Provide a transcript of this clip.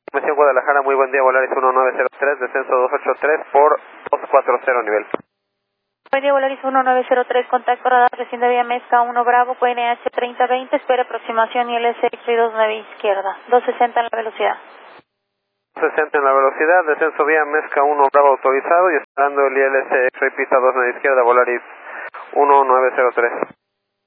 Misión Guadalajara, muy buen día, Volaris 1903, descenso 283 por 240 nivel. Buen día, Volaris 1903, contacto radar, recién de vía Mezca 1 Bravo, QNH 3020, espera aproximación ILS 29 izquierda, 260 en la velocidad. 60 en la velocidad, descenso vía Mezca 1 Bravo autorizado y esperando el ILS X-Ray pista 29 izquierda, Volaris 1903.